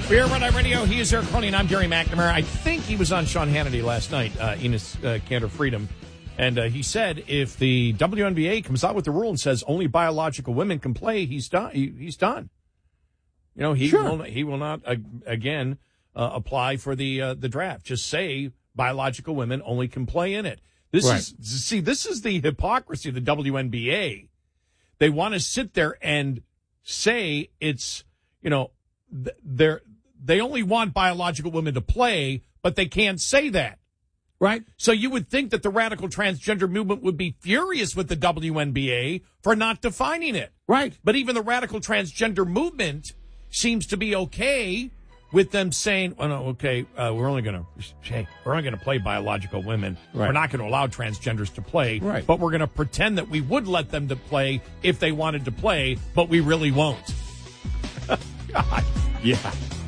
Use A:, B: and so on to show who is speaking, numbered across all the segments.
A: We are Red Eye Radio. He is Eric Coney, and I'm Gary McNamara. I think he was on Sean Hannity last night, Enos Cantor Freedom. And he said if the WNBA comes out with the rule and says only biological women can play, he's done. He's done. You know, he will not again apply for the draft. Just say biological women only can play in it. This is the hypocrisy of the WNBA. They want to sit there and say it's, you know, they only want biological women to play, but they can't say that.
B: Right.
A: So you would think that the radical transgender movement would be furious with the WNBA for not defining it.
B: Right.
A: But even the radical transgender movement seems to be okay with them saying, "Oh no, okay, we're only going to play biological women.
B: Right.
A: We're not going to allow transgenders to play,
B: right.
A: But we're going to pretend that we would let them to play if they wanted to play, but we really won't." God.
B: Yeah.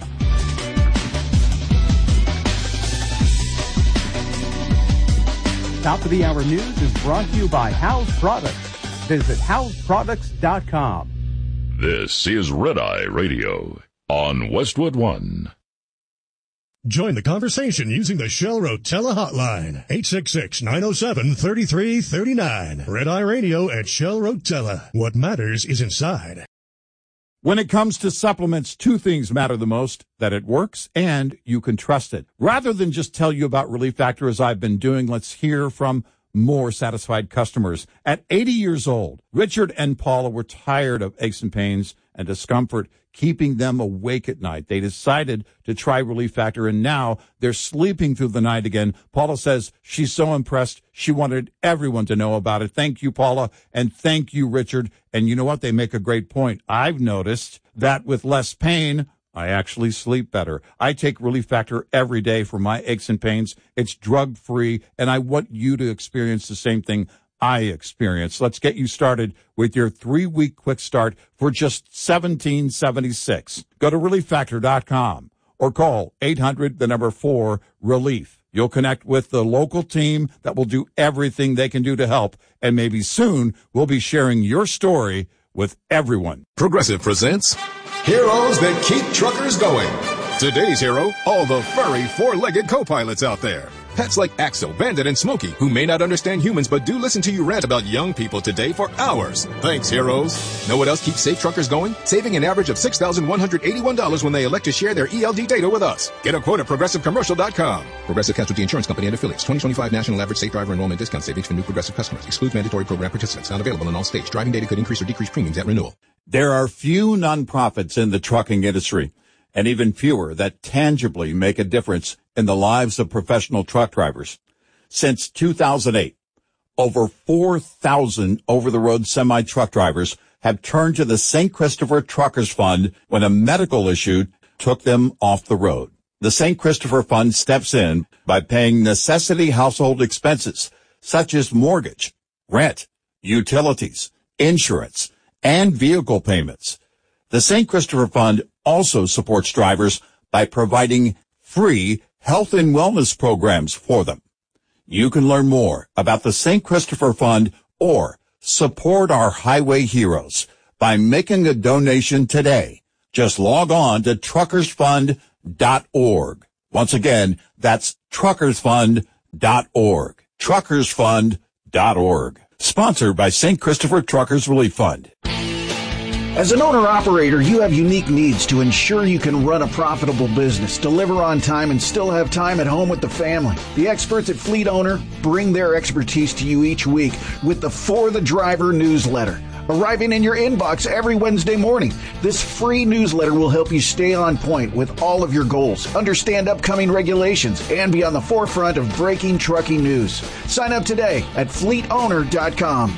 C: Top of the Hour News is brought to you by House Products. Visit houseproducts.com.
D: This is Red Eye Radio on Westwood One.
E: Join the conversation using the Shell Rotella hotline, 866-907-3339. Red Eye Radio at Shell Rotella. What matters is inside.
B: When it comes to supplements, two things matter the most: that it works and you can trust it. Rather than just tell you about Relief Factor as I've been doing, let's hear from more satisfied customers. At 80 years old, Richard and Paula were tired of aches and pains and discomfort keeping them awake at night. They decided to try Relief Factor, and now they're sleeping through the night again. Paula says she's so impressed, she wanted everyone to know about it. Thank you, Paula, and thank you, Richard. And you know what? They make a great point. I've noticed that with less pain, I actually sleep better. I take Relief Factor every day for my aches and pains. It's drug-free, and I want you to experience the same thing I experience. Let's get you started with your 3-week quick start for just $17.76. Go to ReliefFactor.com or call 800-4-RELIEF. You'll connect with the local team that will do everything they can do to help, and maybe soon we'll be sharing your story with everyone.
F: Progressive presents Heroes That Keep Truckers Going. Today's hero, all the furry four-legged co-pilots out there. Pets like Axel, Bandit, and Smokey, who may not understand humans but do listen to you rant about young people today for hours. Thanks, heroes. Know what else keeps safe truckers going? Saving an average of $6,181 when they elect to share their ELD data with us. Get a quote at ProgressiveCommercial.com. Progressive Casualty Insurance Company and Affiliates. 2025 National Average Safe Driver Enrollment Discount Savings for new Progressive customers. Excludes mandatory program participants. Not available in all states. Driving data could increase or decrease premiums at renewal.
B: There are few nonprofits in the trucking industry, and even fewer that tangibly make a difference in the lives of professional truck drivers. Since 2008, over 4,000 over-the-road semi-truck drivers have turned to the St. Christopher Truckers Fund when a medical issue took them off the road. The St. Christopher Fund steps in by paying necessity household expenses such as mortgage, rent, utilities, insurance, and vehicle payments. The St. Christopher Fund also supports drivers by providing free health and wellness programs for them. You can learn more about the St. Christopher Fund or support our highway heroes by making a donation today. Just log on to truckersfund.org. Once again, that's truckersfund.org. Truckersfund.org. Sponsored by St. Christopher Truckers Relief Fund.
G: As an owner-operator, you have unique needs to ensure you can run a profitable business, deliver on time, and still have time at home with the family. The experts at Fleet Owner bring their expertise to you each week with the For the Driver newsletter, arriving in your inbox every Wednesday morning. This free newsletter will help you stay on point with all of your goals, understand upcoming regulations, and be on the forefront of breaking trucking news. Sign up today at fleetowner.com.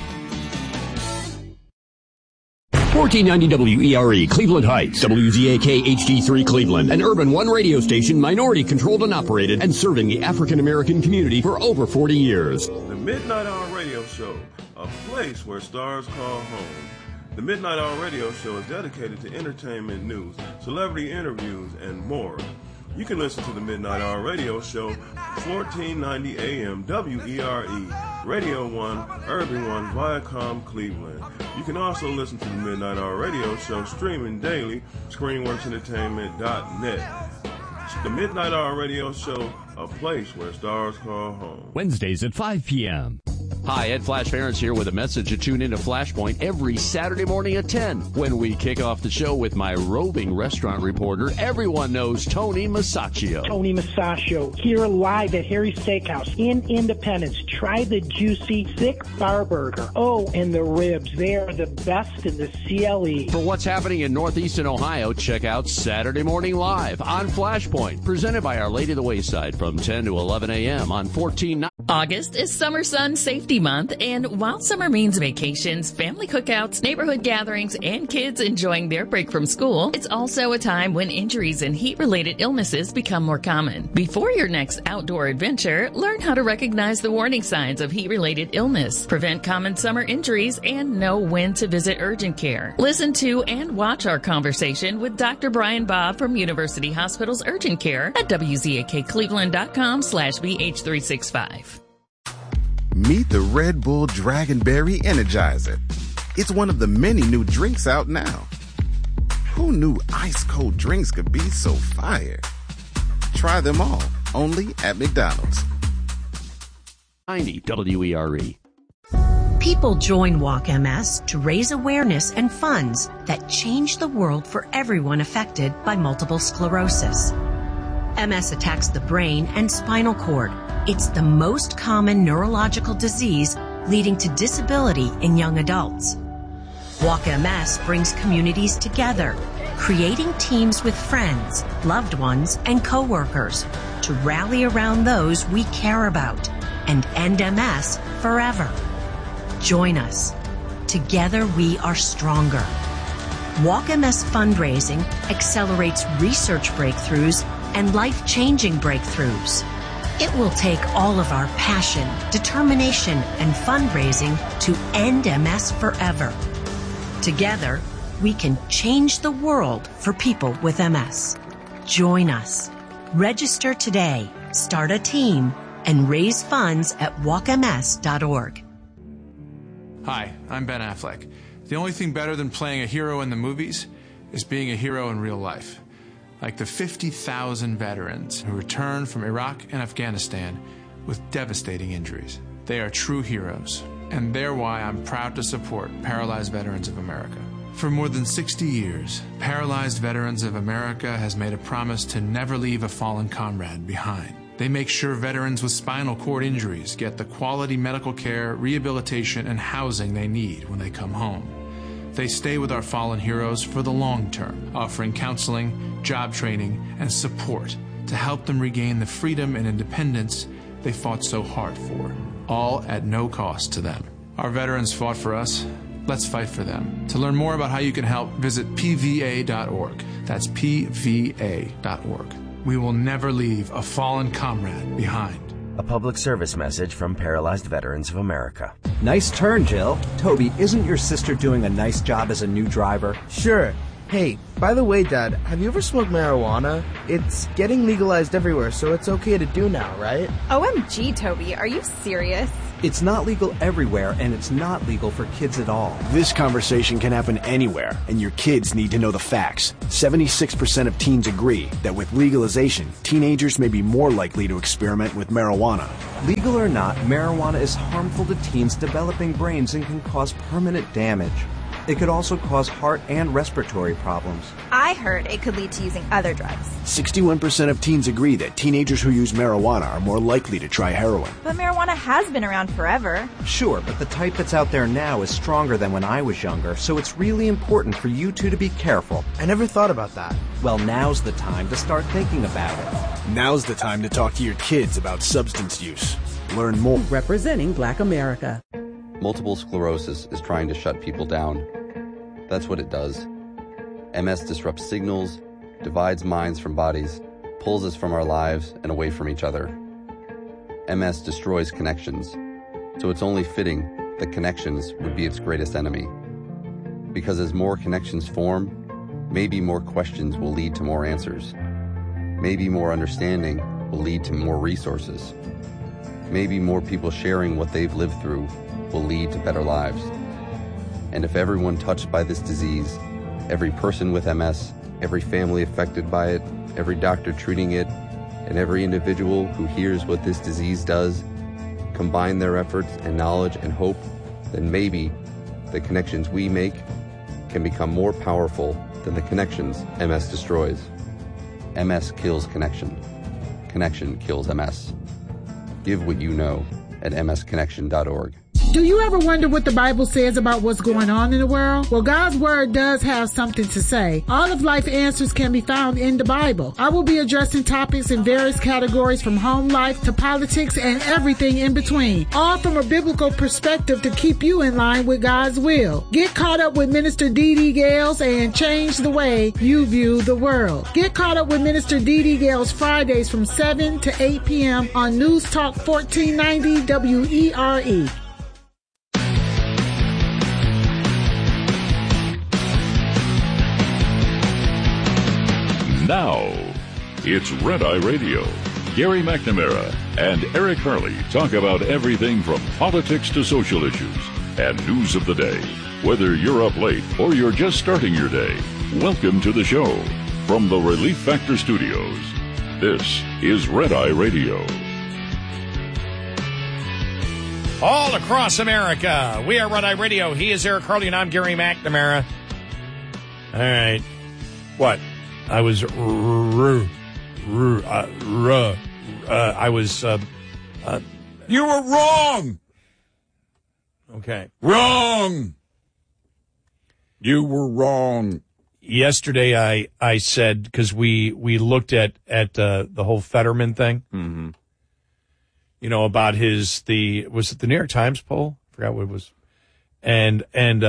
H: 1490 WERE, Cleveland Heights, WZAK HD3 Cleveland, an Urban One radio station, minority controlled and operated, and serving the African American community for over 40 years.
I: The Midnight Hour Radio Show, a place where stars call home. The Midnight Hour Radio Show is dedicated to entertainment news, celebrity interviews, and more. You can listen to the Midnight Hour Radio Show, 1490 AM, WERE, Radio 1, Urban 1, Viacom, Cleveland. You can also listen to the Midnight Hour Radio Show streaming daily, ScreenWorksEntertainment.net. The Midnight Hour Radio Show, a place where stars call home.
H: Wednesdays at 5 p.m. Hi, Ed Flash Barons here with a message to tune into Flashpoint every Saturday morning at 10 when we kick off the show with my roving restaurant reporter. Everyone knows Tony Masaccio.
J: Tony Masaccio here live at Harry's Steakhouse in Independence. Try the juicy, thick bar burger. Oh, and the ribs. They are the best in the CLE.
H: For what's happening in Northeastern Ohio, check out Saturday Morning Live on Flashpoint, presented by Our Lady of the Wayside from 10 to 11 a.m. on 1490.
K: August is Summer Sun Safety Month, and while summer means vacations, family cookouts, neighborhood gatherings, and kids enjoying their break from school, it's also a time when injuries and heat-related illnesses become more common. Before your next outdoor adventure, learn how to recognize the warning signs of heat-related illness, prevent common summer injuries, and know when to visit urgent care. Listen to and watch our conversation with Dr. Brian Bob from University Hospital's Urgent Care at WZAKCleveland.com/BH365.
L: Meet the Red Bull Dragonberry Energizer. It's one of the many new drinks out now. Who knew ice-cold drinks could be so fire? Try them all, only at McDonald's.
H: 90 WERE.
M: People join Walk MS to raise awareness and funds that change the world for everyone affected by multiple sclerosis. MS attacks the brain and spinal cord. It's the most common neurological disease leading to disability in young adults. Walk MS brings communities together, creating teams with friends, loved ones, and coworkers to rally around those we care about and end MS forever. Join us. Together we are stronger. Walk MS fundraising accelerates research breakthroughs and life-changing breakthroughs. It will take all of our passion, determination, and fundraising to end MS forever. Together, we can change the world for people with MS. Join us. Register today, start a team, and raise funds at walkms.org.
N: Hi, I'm Ben Affleck. The only thing better than playing a hero in the movies is being a hero in real life. Like the 50,000 veterans who returned from Iraq and Afghanistan with devastating injuries. They are true heroes, and they're why I'm proud to support Paralyzed Veterans of America. For more than 60 years, Paralyzed Veterans of America has made a promise to never leave a fallen comrade behind. They make sure veterans with spinal cord injuries get the quality medical care, rehabilitation, and housing they need when they come home. They stay with our fallen heroes for the long term, offering counseling, job training, and support to help them regain the freedom and independence they fought so hard for, all at no cost to them. Our veterans fought for us. Let's fight for them. To learn more about how you can help, visit pva.org. That's pva.org. We will never leave a fallen comrade behind.
O: A public service message from Paralyzed Veterans of America.
P: Nice turn, Jill. Toby, isn't your sister doing a nice job as a new driver?
Q: Sure. Hey, by the way, Dad, have you ever smoked marijuana? It's getting legalized everywhere, so it's okay to do now, right?
R: OMG, Toby, are you serious?
P: It's not legal everywhere, and it's not legal for kids at all.
S: This conversation can happen anywhere, and your kids need to know the facts. 76% of teens agree that with legalization, teenagers may be more likely to experiment with marijuana.
P: Legal or not, marijuana is harmful to teens' developing brains and can cause permanent damage. It could also cause heart and respiratory problems.
R: I heard it could lead to using other drugs.
S: 61% of teens agree that teenagers who use marijuana are more likely to try heroin.
R: But marijuana has been around forever.
P: Sure, but the type that's out there now is stronger than when I was younger, so it's really important for you two to be careful.
Q: I never thought about that.
P: Well, now's the time to start thinking about it.
S: Now's the time to talk to your kids about substance use. Learn more.
T: Representing Black America.
U: Multiple sclerosis is trying to shut people down. That's what it does. MS disrupts signals, divides minds from bodies, pulls us from our lives and away from each other. MS destroys connections, so it's only fitting that connections would be its greatest enemy. Because as more connections form, maybe more questions will lead to more answers. Maybe more understanding will lead to more resources. Maybe more people sharing what they've lived through will lead to better lives. And if everyone touched by this disease, every person with MS, every family affected by it, every doctor treating it, and every individual who hears what this disease does, combine their efforts and knowledge and hope, then maybe the connections we make can become more powerful than the connections MS destroys. MS kills connection. Connection kills MS. Give what you know at msconnection.org.
A: Do you ever wonder what the Bible says about what's going on in the world? Well, God's Word does have something to say. All of life answers can be found in the Bible. I will be addressing topics in various categories from home life to politics and everything in between, all from a biblical perspective to keep you in line with God's will. Get caught up with Minister D.D. Gales and change the way you view the world. Get caught up with Minister D.D. Gales Fridays from 7 to 8 p.m. on News Talk 1490 WERE.
D: Now, it's Red Eye Radio. Gary McNamara and Eric Harley talk about everything from politics to social issues and news of the day. Whether you're up late or you're just starting your day, welcome to the show. From the Relief Factor Studios, this is Red Eye Radio.
V: All across America, we are Red Eye Radio. He is Eric Harley, and I'm Gary McNamara. All right. What? I was you
B: were wrong.
V: Okay.
B: Wrong. You were wrong.
V: Yesterday I said, because we looked at the whole Fetterman thing.
B: Mm-hmm.
V: You know, about was it the New York Times poll? I forgot what it was. And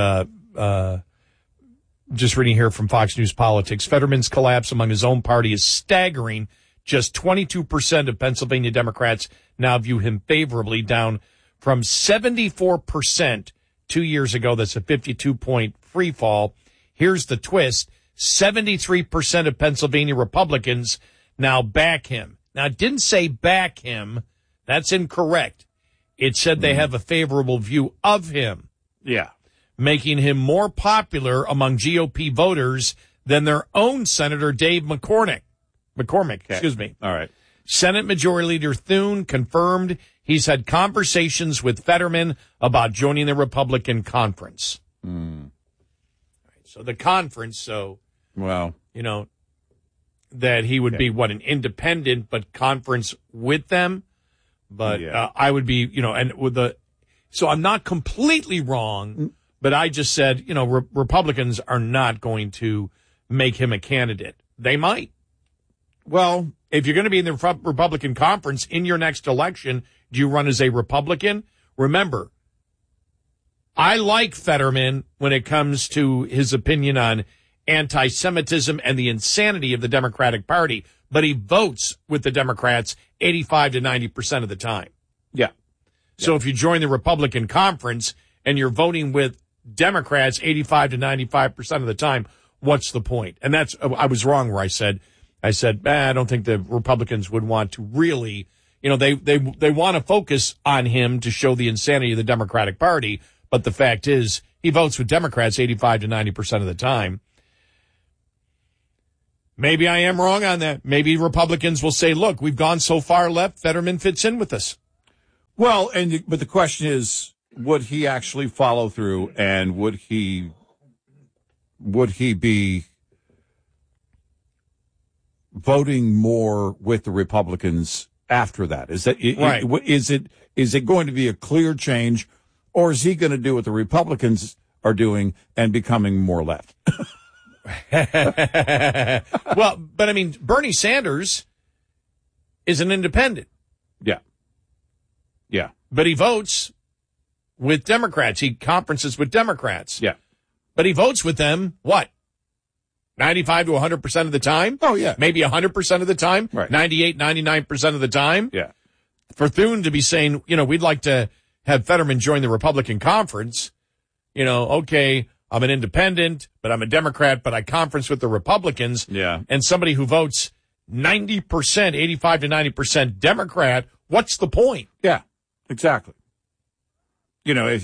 V: just reading here from Fox News Politics, Fetterman's collapse among his own party is staggering. Just 22% of Pennsylvania Democrats now view him favorably, down from 74% 2 years ago. That's a 52-point free fall. Here's the twist. 73% of Pennsylvania Republicans now back him. Now, it didn't say back him. That's incorrect. It said they have a favorable view of him.
B: Yeah.
V: Making him more popular among GOP voters than their own Senator Dave McCormick.
B: Okay.
V: Excuse me.
B: All right.
V: Senate Majority Leader Thune confirmed he's had conversations with Fetterman about joining the Republican conference. So the conference,
B: well,
V: you know, that he would be, an independent, but conference with them. But I would be, you know, and so I'm not completely wrong. But I just said, you know, Republicans are not going to make him a candidate. They might.
B: Well,
V: if you're going to be in the Republican conference in your next election, do you run as a Republican? Remember, I like Fetterman when it comes to his opinion on anti-Semitism and the insanity of the Democratic Party, but he votes with the Democrats 85 to 90% of the time.
B: Yeah.
V: So if you join the Republican conference and you're voting with Democrats 85 to 95% of the time, what's the point? And I was wrong where I said, I don't think the Republicans would want to really, you know, they want to focus on him to show the insanity of the Democratic Party. But the fact is, he votes with Democrats 85 to 90% of the time. Maybe I am wrong on that. Maybe Republicans will say, look, we've gone so far left, Fetterman fits in with us.
B: Well, but the question is, would he actually follow through, and would he be voting more with the Republicans after that? Is that
V: right?
B: Is it going to be a clear change, or is he going to do what the Republicans are doing and becoming more left?
V: Well, but I mean, Bernie Sanders is an independent.
B: Yeah.
V: But he votes with Democrats. He conferences with Democrats.
B: Yeah.
V: But he votes with them, 95 to 100% of the time?
B: Oh, yeah.
V: Maybe 100% of the time?
B: Right.
V: 98, 99% of the time?
B: Yeah.
V: For Thune to be saying, you know, we'd like to have Fetterman join the Republican conference, you know, okay, I'm an independent, but I'm a Democrat, but I conference with the Republicans.
B: Yeah.
V: And somebody who votes 90%, 85 to 90% Democrat, what's the point?
B: Yeah, exactly. You know,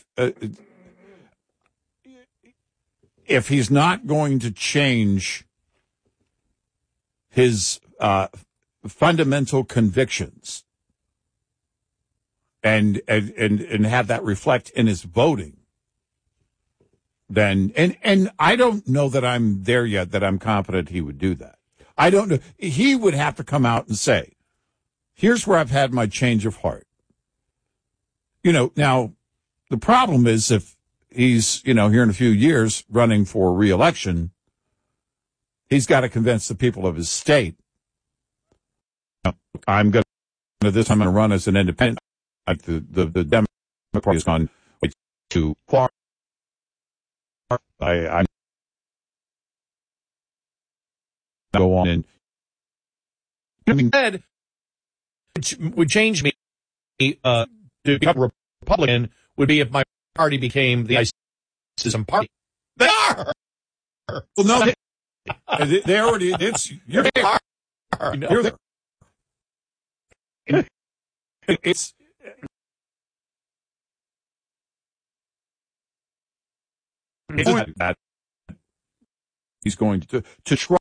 B: if he's not going to change his fundamental convictions and have that reflect in his voting, then and I don't know that I'm there yet that I'm confident he would do that. I don't know. He would have to come out and say, here's where I've had my change of heart. You know, now the problem is if he's, you know, here in a few years running for re-election, he's got to convince the people of his state. I'm going to run as an independent. The Democrat Party has gone too far. I go on and
V: said, which would change me to become a Republican would be if my party became the ISIS party. They are.
B: Well, no, they already. You're there. You're there. It's. That he's going to try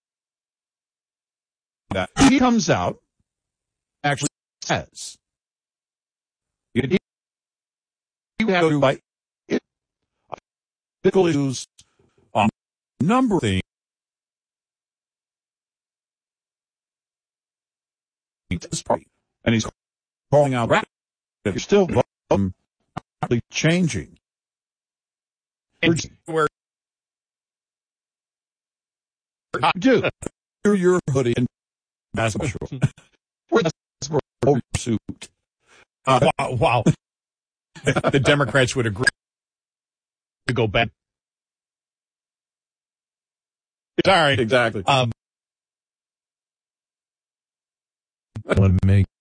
B: that. He comes out, actually says, you have to like it. Issues on a number of things. And he's calling out that you're still changing.
V: Where
B: do your hoodie and basketball suit.
V: Wow. The Democrats would agree to go back. Sorry.
B: Exactly.
V: I want to make